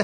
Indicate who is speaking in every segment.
Speaker 1: bandiere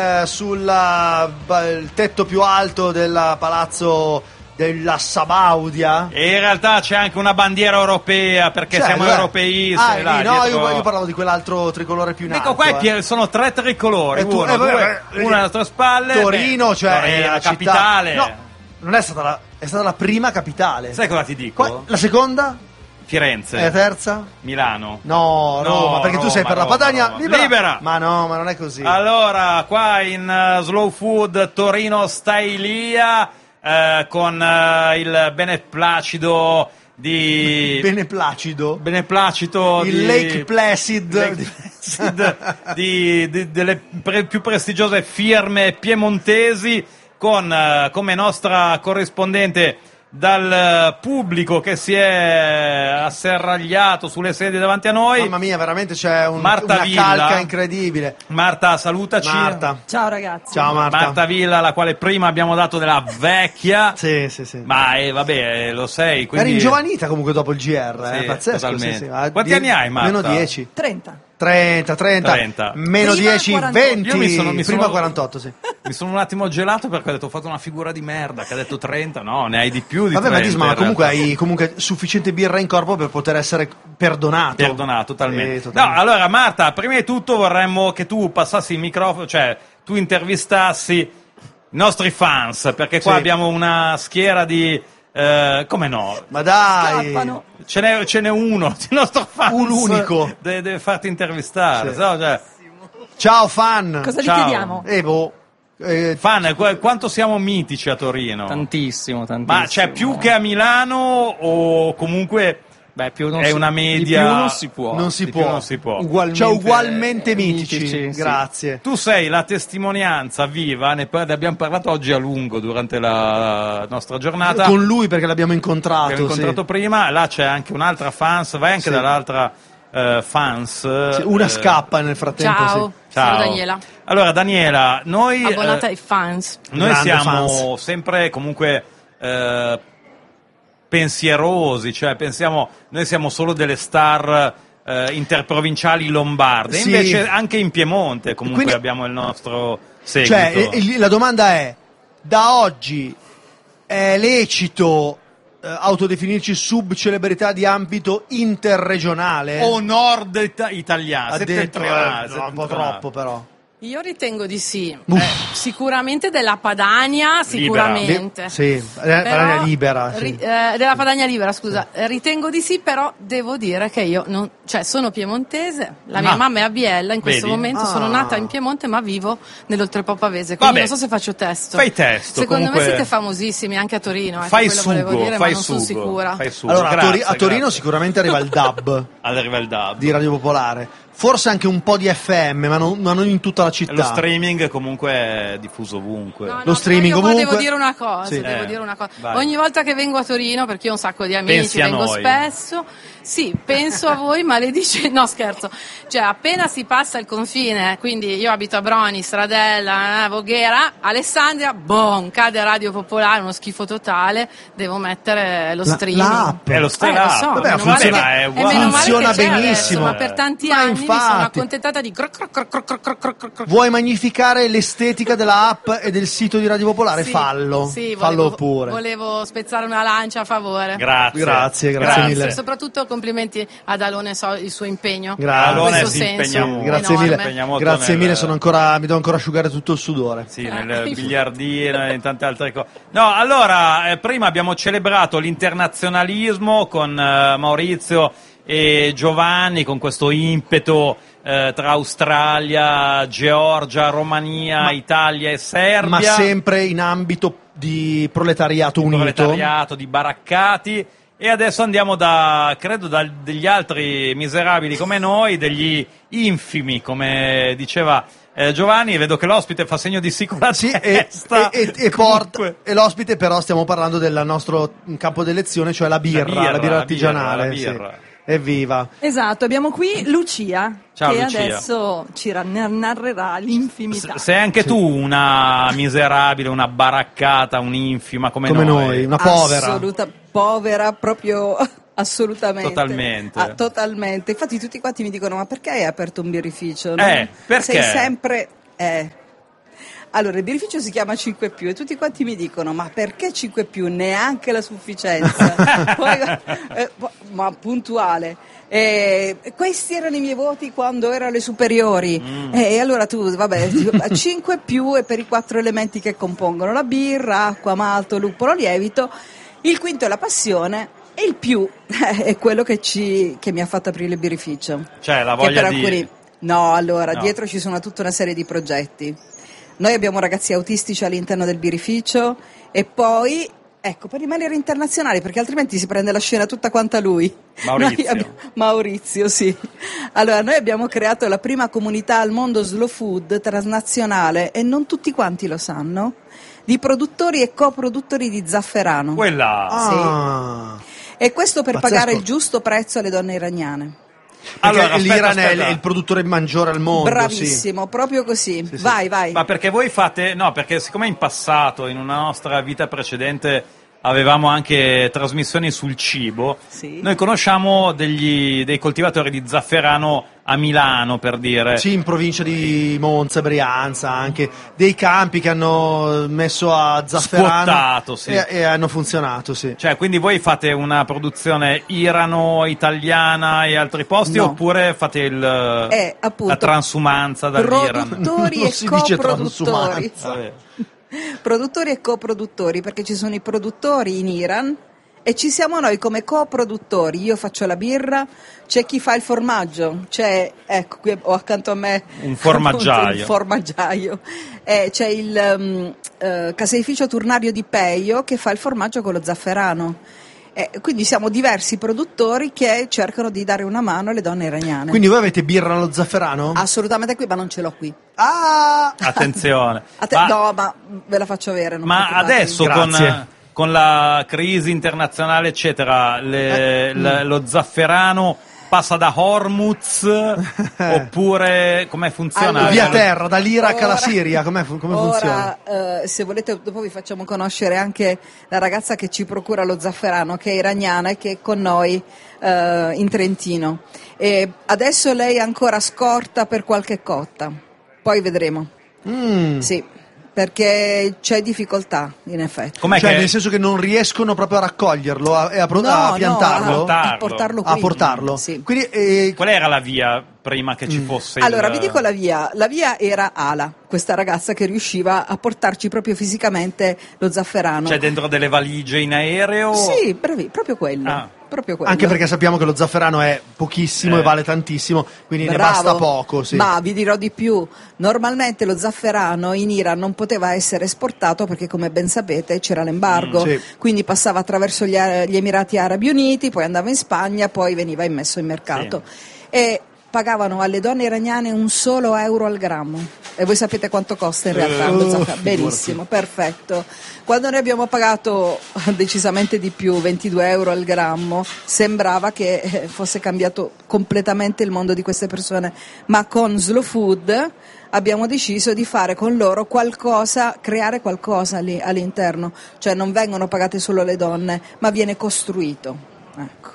Speaker 1: sul tetto più alto del palazzo della Sabaudia.
Speaker 2: E in realtà c'è anche una bandiera europea, perché siamo europeisti.
Speaker 1: Io parlavo di quell'altro tricolore più in alto.
Speaker 2: Ecco qua sono 3 tricolori, uno alle nostre spalle.
Speaker 1: Torino,
Speaker 2: è la capitale.
Speaker 1: No, non è stata è stata la prima capitale.
Speaker 2: Sai cosa ti dico?
Speaker 1: La seconda?
Speaker 2: Firenze.
Speaker 1: E la terza?
Speaker 2: Milano.
Speaker 1: No, Roma, perché tu sei per la Padania
Speaker 2: libera.
Speaker 1: Ma no, ma non è così.
Speaker 2: Allora, qua in Slow Food Torino stai lia, con il beneplacido di
Speaker 1: Beneplacito
Speaker 2: il
Speaker 1: Lake Placid
Speaker 2: delle più prestigiose firme piemontesi, con come nostra corrispondente dal pubblico che si è asserragliato sulle sedie davanti a noi.
Speaker 1: Mamma mia, veramente c'è una
Speaker 2: Villa,
Speaker 1: calca incredibile.
Speaker 2: Marta, salutaci.
Speaker 1: Marta.
Speaker 3: Ciao ragazzi.
Speaker 1: Ciao Marta.
Speaker 2: Marta Villa, alla quale prima abbiamo dato della vecchia.
Speaker 1: Sì.
Speaker 2: Ma vabbè, lo sei. Quindi...
Speaker 1: Eri ingiovanita comunque dopo il GR,
Speaker 2: sì,
Speaker 1: pazzesco.
Speaker 2: totalmente.
Speaker 1: Sì.
Speaker 2: Quanti anni hai, Marta?
Speaker 1: Meno 10.
Speaker 3: 30.
Speaker 1: 30. Meno
Speaker 3: Prima
Speaker 1: 10,
Speaker 3: 48.
Speaker 1: 20.
Speaker 2: Mi
Speaker 1: prima
Speaker 2: sono
Speaker 1: 48, sì.
Speaker 2: Mi sono un attimo gelato perché ho detto ho fatto una figura di merda, che ha detto 30, no, ne hai di più di
Speaker 1: Vabbè,
Speaker 2: 30.
Speaker 1: ma comunque hai sufficiente birra in corpo per poter essere perdonato.
Speaker 2: Perdonato, totalmente.
Speaker 1: totalmente.
Speaker 2: No, allora Marta, prima di tutto vorremmo che tu passassi il microfono, cioè tu intervistassi i nostri fans, perché qua abbiamo una schiera di... come no?
Speaker 1: Ma dai!
Speaker 3: Scappano.
Speaker 2: Ce n'è uno, il nostro fan.
Speaker 1: Un unico.
Speaker 2: Deve farti intervistare.
Speaker 1: Sì.
Speaker 2: No? Cioè,
Speaker 1: Ciao fan!
Speaker 3: Cosa
Speaker 2: Ciao.
Speaker 3: gli chiediamo?
Speaker 2: fan, quanto siamo mitici a Torino?
Speaker 4: Tantissimo.
Speaker 2: Ma c'è più che a Milano o comunque...
Speaker 4: Beh, più
Speaker 2: è una media.
Speaker 4: Di più non si può.
Speaker 1: Non si
Speaker 2: Di più
Speaker 1: può.
Speaker 2: non si può.
Speaker 1: Ugualmente mitici.
Speaker 4: sì.
Speaker 1: Grazie.
Speaker 2: Tu sei la testimonianza viva, ne abbiamo parlato oggi a lungo durante la nostra giornata.
Speaker 1: Con lui perché l'abbiamo incontrato.
Speaker 2: Abbiamo incontrato prima, là c'è anche un'altra fans, vai anche dall'altra fans.
Speaker 1: Sì, una scappa nel frattempo.
Speaker 5: Ciao,
Speaker 1: Sì.
Speaker 5: sono Daniela.
Speaker 2: Allora Daniela, noi
Speaker 5: Abbonata ai fans.
Speaker 2: noi
Speaker 1: Grande
Speaker 2: siamo
Speaker 1: fans.
Speaker 2: sempre comunque pensierosi, cioè noi siamo solo delle star interprovinciali lombarde,
Speaker 1: Sì.
Speaker 2: invece anche in Piemonte comunque
Speaker 1: Quindi-
Speaker 2: abbiamo il nostro seguito.
Speaker 1: Cioè, la domanda è: da oggi è lecito autodefinirci subcelebrità di ambito interregionale?
Speaker 2: o nord italiano, settentrionale,
Speaker 1: no, un po'
Speaker 2: settentrionale.
Speaker 1: troppo però.
Speaker 5: Io ritengo di sì.
Speaker 2: Sicuramente
Speaker 5: Della Padania, sicuramente.
Speaker 1: Sì,
Speaker 5: Però-
Speaker 1: Padania libera. Sì.
Speaker 5: Della Padania libera, scusa. Ritengo di sì, però devo dire che io sono piemontese, la mia mamma è a Biella, in questo
Speaker 2: Vedi?
Speaker 5: momento sono nata in Piemonte, ma vivo nell'Oltrepò Pavese, quindi
Speaker 2: Vabbè.
Speaker 5: non so se faccio testo.
Speaker 2: Fai testo,
Speaker 5: Secondo
Speaker 2: comunque-
Speaker 5: me siete famosissimi anche a Torino,
Speaker 2: Fai
Speaker 5: quello volevo
Speaker 2: sugo,
Speaker 5: dire,
Speaker 2: fai
Speaker 5: ma non sono
Speaker 2: sugo,
Speaker 5: sicura.
Speaker 2: fai sugo.
Speaker 1: Allora,
Speaker 2: Grazie,
Speaker 1: a Torino
Speaker 2: grazie.
Speaker 1: sicuramente arriva il DAB
Speaker 2: Arriva il DAB.
Speaker 1: di Radio Popolare. Forse anche un po' di FM, ma non in tutta la città.
Speaker 2: Lo streaming comunque è diffuso ovunque.
Speaker 5: No,
Speaker 1: Lo streaming
Speaker 5: però io
Speaker 1: ovunque.
Speaker 5: devo dire una cosa,
Speaker 1: Sì.
Speaker 5: devo dire una cosa.
Speaker 2: Vai.
Speaker 5: Ogni volta che vengo a Torino, perché io ho un sacco di amici,
Speaker 2: Pensi a
Speaker 5: vengo
Speaker 2: noi.
Speaker 5: spesso, sì, penso a voi, ma le dice, no scherzo, cioè appena si passa il confine, quindi io abito a Broni, Stradella, Voghera, Alessandria, boom, cade Radio Popolare, uno schifo totale, devo mettere lo streaming.
Speaker 1: l'app.
Speaker 2: È lo
Speaker 5: Lo so,
Speaker 2: stellato.
Speaker 1: Vabbè,
Speaker 5: meno male
Speaker 1: funziona-
Speaker 5: che-
Speaker 2: è
Speaker 5: e
Speaker 2: uguale.
Speaker 5: meno male
Speaker 1: Funziona
Speaker 5: che c'è
Speaker 1: benissimo.
Speaker 5: adesso, ma per tanti
Speaker 1: Ma
Speaker 5: anni mi sono
Speaker 1: infatti.
Speaker 5: accontentata di croc.
Speaker 1: Vuoi magnificare l'estetica della app e del sito di Radio Popolare? Fallo.
Speaker 5: Sì,
Speaker 1: Fallo pure.
Speaker 5: volevo spezzare una lancia a favore.
Speaker 1: Grazie mille.
Speaker 5: Soprattutto complimenti ad Alone, so il suo impegno.
Speaker 1: Grazie.
Speaker 5: In
Speaker 2: Alone
Speaker 5: questo
Speaker 2: si
Speaker 5: senso
Speaker 2: impegna molto.
Speaker 1: Grazie
Speaker 5: enorme.
Speaker 1: mille.
Speaker 2: Impegna molto
Speaker 1: Grazie
Speaker 2: nel-
Speaker 1: mille, mi devo ancora asciugare tutto il sudore.
Speaker 2: Sì, nel biliardino e in tante altre cose. No, allora, prima abbiamo celebrato l'internazionalismo con Maurizio e Giovanni, con questo impeto tra Australia, Georgia, Romania, Italia e Serbia.
Speaker 1: Ma sempre in ambito di proletariato unito.
Speaker 2: Proletariato, di baraccati. E adesso andiamo degli altri miserabili come noi, degli infimi, come diceva Giovanni. Vedo che l'ospite fa segno di sì con la
Speaker 1: Sì,
Speaker 2: testa. Comunque.
Speaker 1: e l'ospite però stiamo parlando del nostro campo d'elezione, cioè la birra artigianale.
Speaker 2: la birra.
Speaker 1: Sì. Evviva.
Speaker 3: Esatto, abbiamo qui Lucia,
Speaker 2: Ciao,
Speaker 3: che
Speaker 2: Lucia.
Speaker 3: adesso ci narrerà l'infimità.
Speaker 2: Sei anche tu una miserabile, una baraccata, un'infima come
Speaker 1: noi, una povera.
Speaker 3: Povera proprio assolutamente.
Speaker 2: Totalmente.
Speaker 3: Totalmente. Infatti tutti quanti mi dicono: ma perché hai aperto un birrificio?
Speaker 2: Perché?
Speaker 3: Sei sempre Allora, il birrificio si chiama 5 più e tutti quanti mi dicono: ma perché 5 più? Neanche la sufficienza. Poi, ma puntuale. Questi erano i miei voti quando ero alle superiori. E allora tu, vabbè, 5 più è per i 4 elementi che compongono la birra: acqua, malto, luppolo, lievito. Il quinto è la passione. E il più è quello che mi ha fatto aprire il birrificio.
Speaker 2: Cioè, la voglia di...
Speaker 3: No, allora, dietro ci sono tutta una serie di progetti. Noi abbiamo ragazzi autistici all'interno del birrificio e poi, ecco, per rimanere internazionali, perché altrimenti si prende la scena tutta quanta lui. Maurizio, sì. Allora, noi abbiamo creato la prima comunità al mondo slow food transnazionale, e non tutti quanti lo sanno, di produttori e coproduttori di zafferano.
Speaker 2: Quella!
Speaker 3: Sì. E questo per
Speaker 1: Pazzesco.
Speaker 3: pagare il giusto prezzo alle donne iraniane.
Speaker 1: Allora, l'Iran
Speaker 2: aspetta.
Speaker 1: è il produttore maggiore al mondo.
Speaker 3: Bravissimo,
Speaker 1: sì.
Speaker 3: proprio così.
Speaker 1: Sì, sì.
Speaker 3: Vai.
Speaker 2: Ma perché voi fate... No, perché siccome in passato, in una nostra vita precedente, avevamo anche trasmissioni sul cibo,
Speaker 3: Sì.
Speaker 2: noi conosciamo dei coltivatori di zafferano a Milano, per dire.
Speaker 1: Sì, in provincia di Monza, Brianza, anche dei campi che hanno messo a zafferano
Speaker 2: Squattato, sì.
Speaker 1: e hanno funzionato, sì.
Speaker 2: Cioè, quindi voi fate una produzione irano-italiana e altri posti,
Speaker 3: No.
Speaker 2: oppure fate
Speaker 3: appunto,
Speaker 2: la transumanza dall'Iran?
Speaker 3: produttori
Speaker 1: Non
Speaker 3: e
Speaker 1: si dice
Speaker 3: coproduttori.
Speaker 1: transumanza.
Speaker 2: Vabbè.
Speaker 3: Produttori e coproduttori, perché ci sono i produttori in Iran e ci siamo noi come coproduttori. Io faccio la birra, c'è chi fa il formaggio, ecco, qui ho accanto a me
Speaker 2: Un formaggiaio.
Speaker 3: un formaggiaio. C'è il caseificio turnario di Peio che fa il formaggio con lo zafferano. Quindi siamo diversi produttori che cercano di dare una mano alle donne iraniane.
Speaker 1: Quindi voi avete birra allo zafferano?
Speaker 3: Assolutamente qui, ma non ce l'ho qui.
Speaker 1: Ah!
Speaker 2: Attenzione.
Speaker 3: No, ma ve la faccio avere. Non
Speaker 2: Ma
Speaker 3: preoccupatevi.
Speaker 2: adesso
Speaker 1: Grazie.
Speaker 2: con la crisi internazionale, eccetera, lo zafferano passa da Hormuz oppure come funziona?
Speaker 3: Allora,
Speaker 1: Via terra, dall'Iraq alla
Speaker 3: ora-
Speaker 1: Siria, come funziona?
Speaker 3: Se volete, dopo vi facciamo conoscere anche la ragazza che ci procura lo zafferano, che è iraniana e che è con noi in Trentino. E adesso lei è ancora scorta per qualche cotta, poi vedremo. Sì, perché c'è difficoltà, in effetti.
Speaker 2: Com'è
Speaker 1: Cioè,
Speaker 2: che...
Speaker 1: nel senso che non riescono proprio a raccoglierlo e a
Speaker 3: No,
Speaker 1: piantarlo?
Speaker 3: a portarlo qui.
Speaker 1: A portarlo.
Speaker 3: Sì.
Speaker 1: Quindi,
Speaker 2: Qual era la via prima che ci fosse
Speaker 3: Allora, vi dico la via. La via era Ala, questa ragazza che riusciva a portarci proprio fisicamente lo zafferano.
Speaker 2: Cioè dentro delle valigie in aereo?
Speaker 3: Sì, proprio quello.
Speaker 2: Ah.
Speaker 3: Proprio quello.
Speaker 1: anche perché sappiamo che lo zafferano è pochissimo e vale tantissimo, quindi ne
Speaker 3: Bravo.
Speaker 1: basta poco. Sì.
Speaker 3: Ma vi dirò di più, normalmente lo zafferano in Iran non poteva essere esportato perché, come ben sapete, c'era l'embargo,
Speaker 1: Sì.
Speaker 3: quindi passava attraverso gli Emirati Arabi Uniti, poi andava in Spagna, poi veniva immesso in mercato. E pagavano alle donne iraniane un solo euro al grammo. E voi sapete quanto costa in realtà lo zafferano? Benissimo, perfetto. Quando ne abbiamo pagato decisamente di più, 22 euro al grammo, sembrava che fosse cambiato completamente il mondo di queste persone. Ma con Slow Food abbiamo deciso di fare con loro qualcosa, creare qualcosa lì all'interno. Cioè non vengono pagate solo le donne, ma viene costruito. Ecco.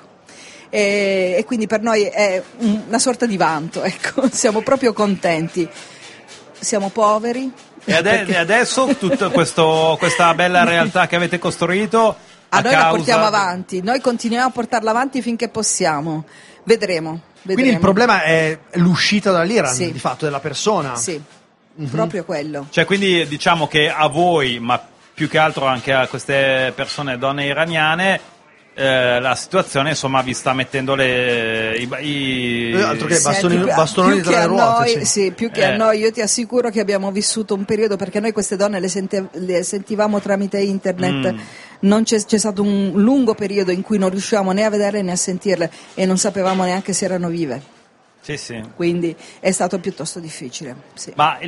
Speaker 3: E quindi per noi è una sorta di vanto, ecco. Siamo proprio contenti. Siamo poveri.
Speaker 2: E adesso tutta questa bella realtà che avete costruito
Speaker 3: Noi la portiamo avanti, noi continuiamo a portarla avanti finché possiamo. Vedremo.
Speaker 1: Quindi il problema è l'uscita dall'Iran,
Speaker 3: Sì.
Speaker 1: di fatto, della persona.
Speaker 3: Sì, proprio quello.
Speaker 2: Cioè, quindi diciamo che a voi, ma più che altro anche a queste persone, donne iraniane, la situazione insomma vi sta mettendo
Speaker 1: altro che
Speaker 3: Senti,
Speaker 1: bastononi
Speaker 3: più
Speaker 1: tra
Speaker 3: che
Speaker 1: le
Speaker 3: a
Speaker 1: ruote.
Speaker 3: noi,
Speaker 1: sì.
Speaker 3: sì, più che a noi, io ti assicuro che abbiamo vissuto un periodo, perché noi queste donne le sentivamo tramite internet. Non c'è stato un lungo periodo in cui non riuscivamo né a vederle né a sentirle e non sapevamo neanche se erano vive.
Speaker 2: Sì.
Speaker 3: Quindi è stato piuttosto difficile. Sì.
Speaker 2: Ma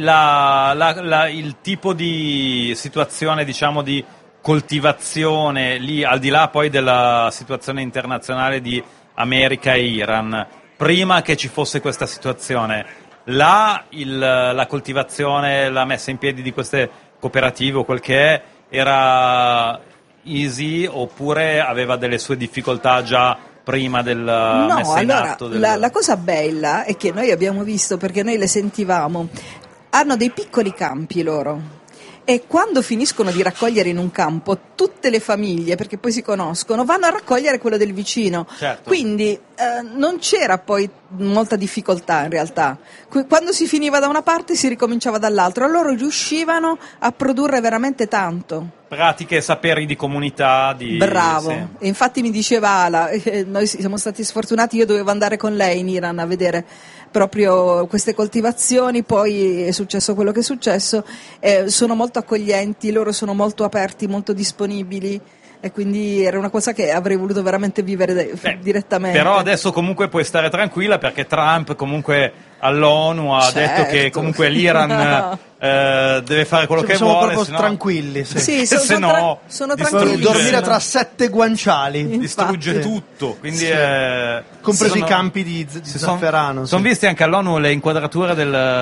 Speaker 2: il tipo di situazione, diciamo, di coltivazione lì, al di là poi della situazione internazionale di America e Iran, prima che ci fosse questa situazione, la coltivazione, la messa in piedi di queste cooperative o quel che è, era easy oppure aveva delle sue difficoltà già prima della messa in atto?
Speaker 3: La cosa bella è che noi abbiamo visto, perché noi le sentivamo, hanno dei piccoli campi loro. E quando finiscono di raccogliere in un campo, tutte le famiglie, perché poi si conoscono, vanno a raccogliere quello del vicino.
Speaker 2: Certo.
Speaker 3: Quindi non c'era poi molta difficoltà in realtà. Quando si finiva da una parte si ricominciava dall'altra. Loro riuscivano a produrre veramente tanto.
Speaker 2: Pratiche e saperi di comunità.
Speaker 3: Bravo.
Speaker 2: Sì.
Speaker 3: E infatti mi diceva Ala, noi siamo stati sfortunati, io dovevo andare con lei in Iran a vedere proprio queste coltivazioni, poi è successo quello che è successo, sono molto accoglienti, loro sono molto aperti, molto disponibili, e quindi era una cosa che avrei voluto veramente vivere direttamente.
Speaker 2: Però adesso comunque puoi stare tranquilla, perché Trump comunque all'ONU ha detto che comunque l'Iran deve fare quello che
Speaker 1: siamo
Speaker 2: vuole,
Speaker 1: proprio tranquilli.
Speaker 3: Sì, sono
Speaker 1: tranquilli. Dormire tra 7 guanciali.
Speaker 2: Distrugge tutto, quindi
Speaker 1: compresi i campi di zafferano.
Speaker 2: Sono viste anche all'ONU le inquadrature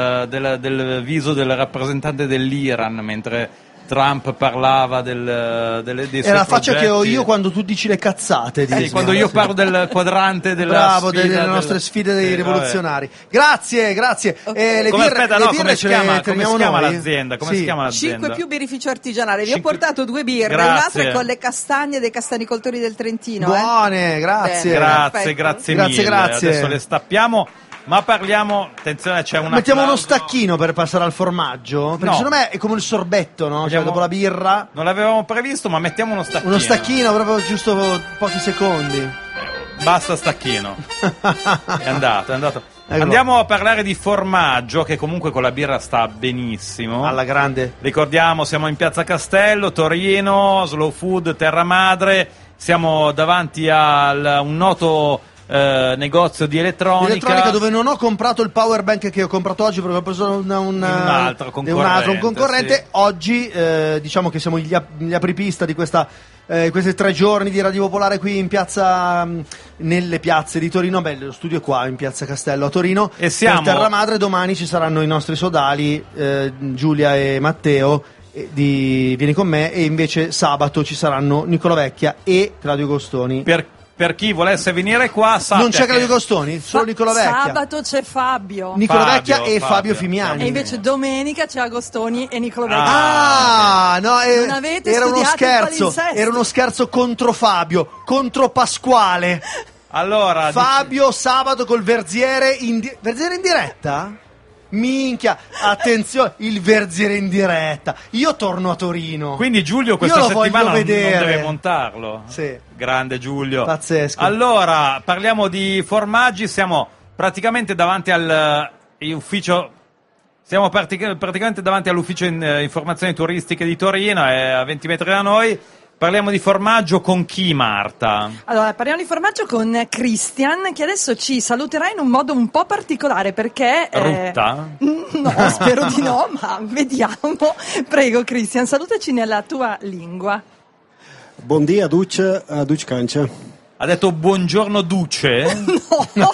Speaker 2: del viso del rappresentante dell'Iran mentre Trump parlava dei suoi
Speaker 1: è la faccia
Speaker 2: progetti.
Speaker 1: che ho io quando tu dici le cazzate.
Speaker 2: Sì, quando io parlo del quadrante
Speaker 1: delle nostre sfide dei rivoluzionari. Grazie.
Speaker 2: Okay.
Speaker 1: Le
Speaker 2: come si chiama
Speaker 1: noi?
Speaker 2: l'azienda? Come si chiama l'azienda?
Speaker 3: 5 più birrificio artigianale. Vi ho portato 2 birre,
Speaker 2: Grazie.
Speaker 3: un'altra è con le castagne dei castanicoltori del Trentino.
Speaker 1: Buone, grazie.
Speaker 2: Grazie mille.
Speaker 1: Grazie.
Speaker 2: Adesso le stappiamo. Ma parliamo, attenzione, c'è una.
Speaker 1: Mettiamo uno stacchino per passare al formaggio? Perché secondo me è come il sorbetto, no? Cioè, dopo la birra.
Speaker 2: Non l'avevamo previsto, ma mettiamo uno stacchino.
Speaker 1: Uno stacchino, proprio giusto pochi secondi.
Speaker 2: Basta stacchino. È andato. Andiamo a parlare di formaggio, che comunque con la birra sta benissimo.
Speaker 1: Alla grande.
Speaker 2: Ricordiamo, siamo in Piazza Castello, Torino, Slow Food, Terra Madre. Siamo davanti a un noto negozio di elettronica
Speaker 1: dove non ho comprato il power bank che ho comprato oggi, perché ho preso un
Speaker 2: altro concorrente.
Speaker 1: Sì. Oggi diciamo che siamo gli apripista di questi 3 giorni di Radio Popolare qui in piazza, nelle piazze di Torino. Lo studio è qua in Piazza Castello a Torino,
Speaker 2: e siamo
Speaker 1: per Terra Madre. Domani ci saranno i nostri sodali, Giulia e Matteo Vieni con me, e invece sabato ci saranno Nicola Vecchia e Claudio Gostoni.
Speaker 2: Per chi volesse venire qua,
Speaker 1: non c'è Claudio Gostoni, solo Nicola Vecchia.
Speaker 4: Sabato c'è Fabio.
Speaker 1: Nicola Vecchia e Fabio Fimiani.
Speaker 4: E invece domenica c'è Agostoni e Nicola Vecchia.
Speaker 3: Non avete
Speaker 1: era uno
Speaker 3: studiato
Speaker 1: scherzo. Era uno scherzo contro Fabio, contro Pasquale.
Speaker 2: Allora,
Speaker 1: Fabio sabato col Verziere Verziere in diretta? Minchia, attenzione, il Verziere in diretta. Io torno a Torino.
Speaker 2: Quindi Giulio questa settimana non deve montarlo.
Speaker 1: Sì.
Speaker 2: Grande Giulio.
Speaker 1: Pazzesco.
Speaker 2: Allora, parliamo di formaggi, siamo praticamente davanti all'ufficio. Siamo praticamente davanti all'ufficio informazioni turistiche di Torino, è a 20 metri da noi. Parliamo di formaggio con chi, Marta?
Speaker 4: Allora, parliamo di formaggio con Christian, che adesso ci saluterà in un modo un po' particolare, perché...
Speaker 2: Rutta?
Speaker 4: No, spero di no, ma vediamo. Prego, Christian, salutaci nella tua lingua.
Speaker 6: Buon dia, Duce Cancia.
Speaker 2: Ha detto buongiorno Duce?
Speaker 4: No.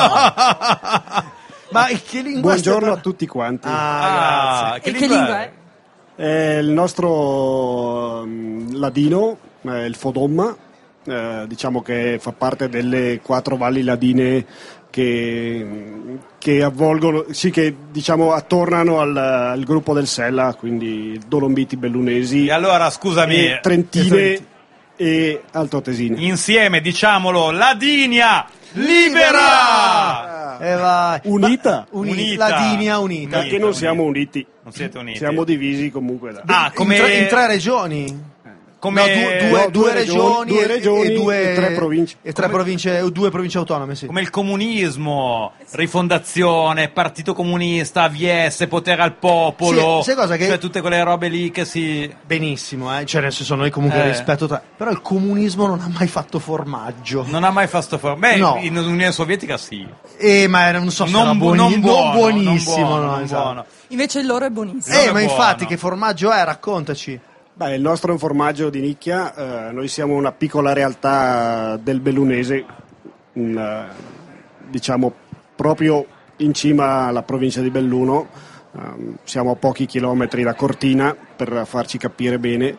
Speaker 1: Ma che lingua?
Speaker 6: Buongiorno a tutti quanti.
Speaker 2: Grazie.
Speaker 4: Che lingua è?
Speaker 6: Il nostro ladino, il Fodom, diciamo che fa parte delle 4 valli ladine che avvolgono, che diciamo attornano al gruppo del Sella, quindi Dolombiti, Bellunesi,
Speaker 2: E allora, scusami,
Speaker 6: Trentine e Altoatesine.
Speaker 2: insieme diciamolo, Ladinia libera!
Speaker 1: Vai.
Speaker 6: Unita.
Speaker 1: Ladinia unita.
Speaker 6: Perché non siamo uniti.
Speaker 2: Non siete uniti.
Speaker 6: Siamo divisi comunque.
Speaker 2: Come
Speaker 1: in 3 regioni?
Speaker 2: come
Speaker 1: due regioni e due
Speaker 6: 3 province.
Speaker 1: E 3 province, 2 province autonome, sì.
Speaker 2: come il comunismo, rifondazione, partito comunista, AVS, potere al popolo,
Speaker 1: Sì, sai cosa che-
Speaker 2: cioè tutte quelle robe lì che si...
Speaker 1: Benissimo, cioè nel senso noi comunque rispetto però il comunismo non ha mai fatto formaggio.
Speaker 2: Non ha mai fatto Beh,
Speaker 1: No.
Speaker 2: in Unione Sovietica sì.
Speaker 1: Ma non so se era
Speaker 2: Non
Speaker 1: buonissimo, no,
Speaker 2: non
Speaker 1: esatto.
Speaker 2: buono.
Speaker 4: Invece il loro è buonissimo.
Speaker 2: Non è
Speaker 1: Ma
Speaker 2: buono.
Speaker 1: infatti che formaggio è? Raccontaci.
Speaker 6: Beh, il nostro è un formaggio di nicchia, noi siamo una piccola realtà del Bellunese, diciamo proprio in cima alla provincia di Belluno, siamo a pochi chilometri da Cortina, per farci capire bene.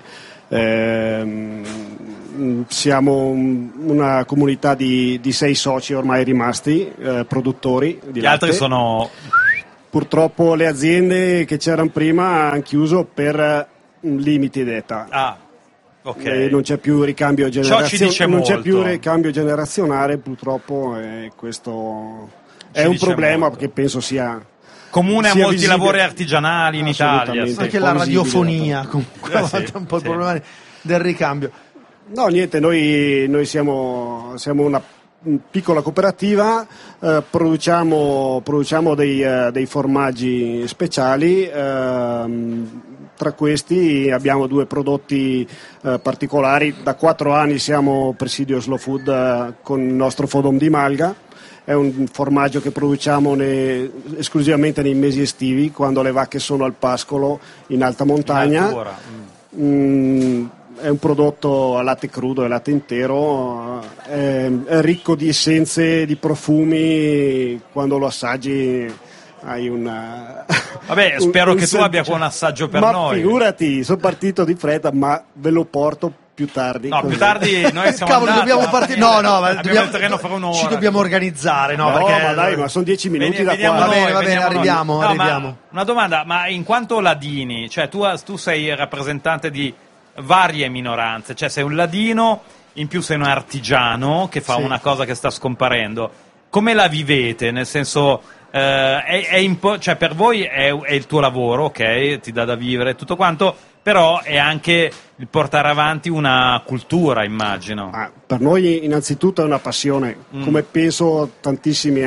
Speaker 6: Siamo una comunità di 6 soci ormai rimasti, produttori di
Speaker 2: Gli
Speaker 6: latte.
Speaker 2: altri sono...
Speaker 6: purtroppo le aziende che c'erano prima hanno chiuso per limiti d'età.
Speaker 2: Ah, ok.
Speaker 6: Non c'è più ricambio
Speaker 2: Ciò ci dice
Speaker 6: non c'è
Speaker 2: molto.
Speaker 6: più ricambio generazionale, purtroppo, e questo è
Speaker 2: Ci
Speaker 6: un
Speaker 2: dice
Speaker 6: problema
Speaker 2: molto.
Speaker 6: che penso sia
Speaker 2: Comune a
Speaker 6: sia
Speaker 2: molti
Speaker 6: visibile.
Speaker 2: lavori artigianali in Italia.
Speaker 6: Assolutamente.
Speaker 2: Sì.
Speaker 1: Anche
Speaker 6: un
Speaker 1: la
Speaker 6: po'
Speaker 1: radiofonia,
Speaker 6: visibile,
Speaker 1: comunque, a
Speaker 2: sì,
Speaker 1: volte è un po' il
Speaker 2: sì.
Speaker 1: problema del ricambio.
Speaker 6: No, niente, noi siamo una piccola cooperativa, produciamo dei formaggi speciali, tra questi abbiamo 2 prodotti particolari. Da 4 anni siamo Presidio Slow Food con il nostro Fodom di Malga. È un formaggio che produciamo esclusivamente nei mesi estivi, quando le vacche sono al pascolo in alta montagna.
Speaker 2: Natura.
Speaker 6: È un prodotto a latte crudo e latte intero, è ricco di essenze, di profumi. Quando lo assaggi hai una...
Speaker 2: Vabbè, spero che tu abbia un assaggio per
Speaker 6: ma
Speaker 2: noi.
Speaker 6: figurati, sono partito di fretta, ma ve lo porto più tardi.
Speaker 2: No, più tardi noi siamo
Speaker 1: Cavolo,
Speaker 2: andati,
Speaker 1: dobbiamo
Speaker 2: ma
Speaker 1: partire.
Speaker 2: niente,
Speaker 1: No, ma
Speaker 2: abbiamo il treno fra un'ora.
Speaker 1: ci dobbiamo organizzare, no?
Speaker 6: No,
Speaker 1: Perché
Speaker 6: ma dai, ma sono 10 minuti da
Speaker 2: Veniamo
Speaker 6: qua.
Speaker 1: Va bene,
Speaker 2: noi,
Speaker 1: va bene,
Speaker 2: veniamo noi.
Speaker 1: arriviamo,
Speaker 2: No,
Speaker 1: arriviamo.
Speaker 2: ma una domanda, ma in quanto ladini, cioè tu sei rappresentante di varie minoranze, cioè sei un ladino, in più sei un artigiano che fa
Speaker 1: Sì.
Speaker 2: una cosa che sta scomparendo. Come la vivete? Nel senso, cioè per voi è il tuo lavoro, ok? Ti dà da vivere tutto quanto, però è anche il portare avanti una cultura, immagino.
Speaker 6: Per noi innanzitutto è una passione, come penso tantissime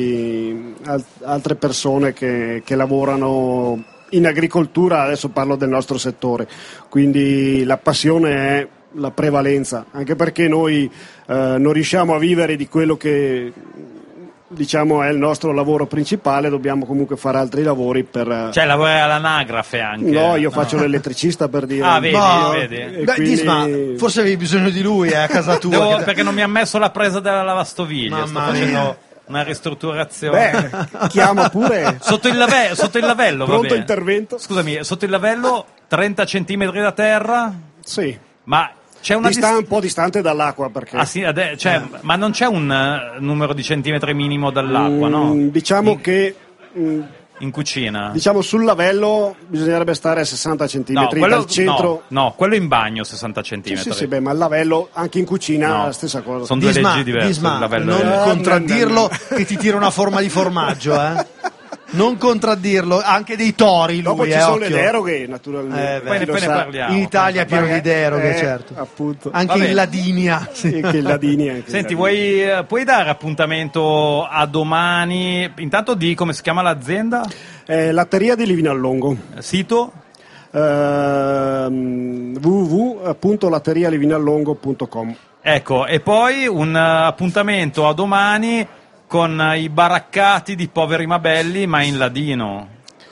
Speaker 6: altre persone che lavorano in agricoltura. Adesso parlo del nostro settore, quindi la passione è la prevalenza, anche perché noi non riusciamo a vivere di quello che diciamo è il nostro lavoro principale, dobbiamo comunque fare altri lavori per...
Speaker 2: Cioè lavori all'anagrafe anche.
Speaker 6: No, io faccio l'elettricista, per dire.
Speaker 2: Ah, vedi,
Speaker 1: No,
Speaker 2: vedi.
Speaker 6: E
Speaker 1: beh,
Speaker 6: quindi-
Speaker 1: Disma, forse avevi bisogno di lui a casa tua.
Speaker 2: Perché non mi ha messo la presa della lavastoviglie, sto
Speaker 1: Mamma
Speaker 2: facendo
Speaker 1: mia.
Speaker 2: una ristrutturazione.
Speaker 6: Beh, chiama pure.
Speaker 2: Sotto il lavello, va
Speaker 6: Pronto
Speaker 2: bene.
Speaker 6: intervento?
Speaker 2: Scusami, sotto il lavello 30 centimetri da terra,
Speaker 6: Sì.
Speaker 2: ma c'è una
Speaker 6: Un po' distante dall'acqua, perché...
Speaker 2: Ah, sì, cioè, ma non c'è un numero di centimetri minimo dall'acqua, no?
Speaker 6: Diciamo che
Speaker 2: In cucina?
Speaker 6: diciamo sul lavello bisognerebbe stare a 60
Speaker 2: No,
Speaker 6: centimetri
Speaker 2: quello,
Speaker 6: dal centro.
Speaker 2: no, quello in bagno 60
Speaker 6: Sì,
Speaker 2: centimetri.
Speaker 6: sì, beh, ma il lavello anche in cucina è
Speaker 2: No,
Speaker 6: la stessa cosa.
Speaker 2: sono due
Speaker 1: Disma,
Speaker 2: leggi diverse.
Speaker 1: Disma,
Speaker 2: il lavello
Speaker 1: non
Speaker 2: è-
Speaker 1: contraddirlo che ti tira una forma di formaggio, Non contraddirlo, anche dei tori
Speaker 6: Dopo
Speaker 1: lui,
Speaker 6: ci sono
Speaker 1: occhio.
Speaker 6: le deroghe, naturalmente.
Speaker 1: beh.
Speaker 2: Poi ne
Speaker 6: Chi lo sa.
Speaker 2: parliamo.
Speaker 1: In Italia è pieno di deroghe,
Speaker 6: Eh,
Speaker 1: certo.
Speaker 6: appunto.
Speaker 1: Anche
Speaker 2: Vabbè.
Speaker 1: in Ladinia. Sì.
Speaker 6: Sì, che il Ladini anche il
Speaker 2: Senti,
Speaker 6: Ladini.
Speaker 2: puoi dare appuntamento a domani? Intanto di come si chiama l'azienda?
Speaker 6: Latteria di Livinallongo.
Speaker 2: Sito?
Speaker 6: www.latterialivinallongo.com.
Speaker 2: Ecco, e poi un appuntamento a domani con i baraccati di Poveri Mabelli, ma in ladino.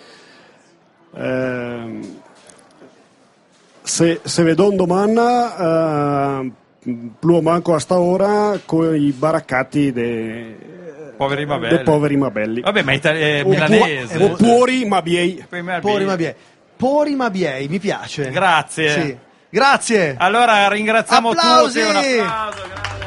Speaker 6: Se vedon domanda pluo manco a sta ora con i baraccati dei
Speaker 2: Poveri Mabelli.
Speaker 6: poveri Mabelli.
Speaker 2: Vabbè, ma è milanese.
Speaker 6: O puori Mabiei.
Speaker 1: Pori Mabiei, mi piace.
Speaker 2: Grazie.
Speaker 1: Sì. Grazie.
Speaker 2: Allora ringraziamo
Speaker 1: Applausi!
Speaker 2: tutti, un applauso,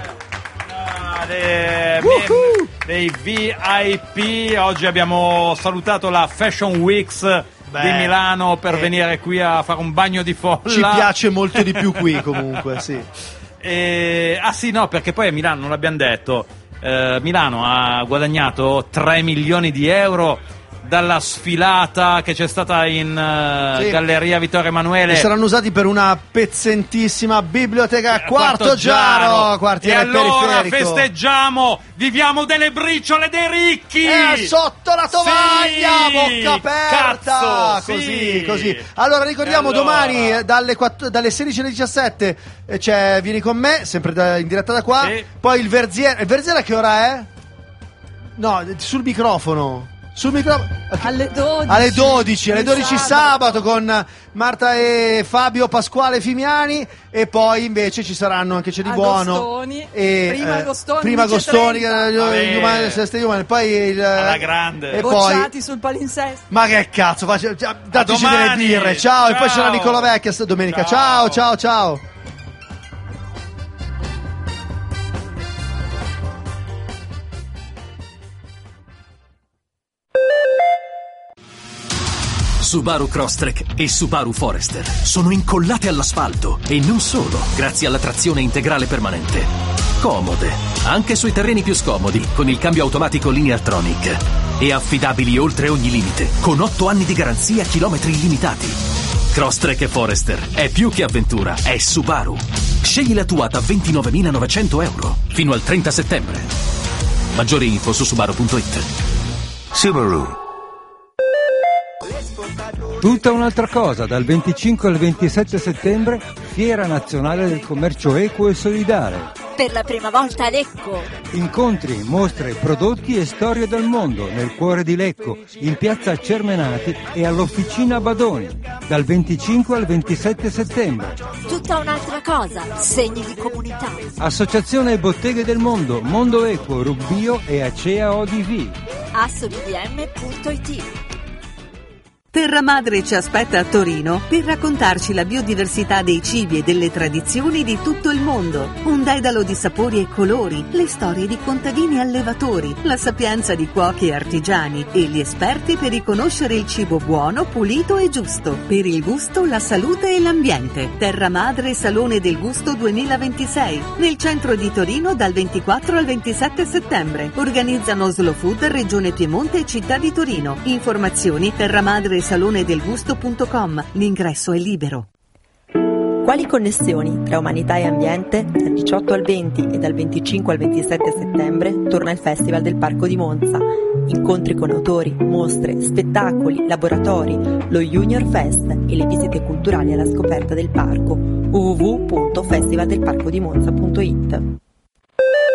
Speaker 2: grazie. Dei VIP. Oggi abbiamo salutato la Fashion Weeks di Milano per venire qui a fare un bagno di folla.
Speaker 1: Ci piace molto di più qui comunque, sì.
Speaker 2: Sì, no, perché poi a Milano, non l'abbiamo detto, Milano ha guadagnato 3 milioni di euro dalla sfilata che c'è stata in
Speaker 1: Sì.
Speaker 2: Galleria Vittorio Emanuele.
Speaker 1: E saranno usati per una pezzentissima biblioteca Quarto Giaro,
Speaker 2: E
Speaker 1: quartiere
Speaker 2: allora
Speaker 1: periferico.
Speaker 2: festeggiamo, viviamo delle briciole dei ricchi.
Speaker 1: Sotto la tovaglia,
Speaker 2: Sì,
Speaker 1: bocca aperta,
Speaker 2: cazzo,
Speaker 1: così,
Speaker 2: sì.
Speaker 1: così. Allora ricordiamo
Speaker 2: E allora?
Speaker 1: domani dalle 16 alle 17 vieni con me, sempre in diretta da qua.
Speaker 2: Sì.
Speaker 1: Poi il Verziera a che ora è? No, sul microfono.
Speaker 4: Alle 12.
Speaker 1: Alle 12, alle 12
Speaker 4: Sabato.
Speaker 1: sabato con Marta e Fabio Pasquale Fimiani, e poi invece ci saranno anche C'è di buono
Speaker 4: Agostoni.
Speaker 1: e
Speaker 4: Prima Agostoni,
Speaker 1: gli
Speaker 4: 11:30.
Speaker 1: umani, Seste gli umani, poi
Speaker 2: Alla grande.
Speaker 1: e poi
Speaker 4: Bocciati sul palinsesto.
Speaker 1: ma che cazzo dateci delle
Speaker 2: domani.
Speaker 1: birre, ciao, e poi c'è la
Speaker 2: Ciao.
Speaker 1: Nicola Vecchia domenica,
Speaker 2: Ciao.
Speaker 1: ciao.
Speaker 7: Subaru Crosstrek e Subaru Forester sono incollate all'asfalto e non solo, grazie alla trazione integrale permanente. Comode, anche sui terreni più scomodi, con il cambio automatico Lineartronic. E affidabili oltre ogni limite, con 8 anni di garanzia, chilometri illimitati. Crosstrek e Forester è più che avventura, è Subaru. Scegli la tua da 29.900 euro fino al 30 settembre. Maggiori info su Subaru.it.
Speaker 8: Subaru.
Speaker 9: Tutta un'altra cosa, dal 25 al 27 settembre, Fiera Nazionale del Commercio Equo e Solidale.
Speaker 10: Per la prima volta a Lecco.
Speaker 9: Incontri, mostre, prodotti e storie del mondo nel cuore di Lecco, in piazza Cermenati e all'Officina Badoni, dal 25 al 27 settembre.
Speaker 10: Tutta un'altra cosa, segni di comunità.
Speaker 9: Associazione Botteghe del Mondo, Mondo Equo, Rubbio e Acea ODV.
Speaker 10: assobdm.it.
Speaker 11: Terra Madre ci aspetta a Torino per raccontarci la biodiversità dei cibi e delle tradizioni di tutto il mondo. Un dedalo di sapori e colori, le storie di contadini e allevatori, la sapienza di cuochi e artigiani e gli esperti per riconoscere il cibo buono, pulito e giusto. Per il gusto, la salute e l'ambiente. Terra Madre Salone del Gusto 2026, nel centro di Torino dal 24 al 27 settembre. Organizzano Slow Food, Regione Piemonte e Città di Torino. Informazioni terramadresalone.com. L'ingresso è libero.
Speaker 12: Quali connessioni tra umanità e ambiente? Dal 18 al 20 e dal 25 al 27 settembre torna il Festival del Parco di Monza. Incontri con autori, mostre, spettacoli, laboratori, lo Junior Fest e le visite culturali alla scoperta del parco. www.festivaldelparcodimonza.it.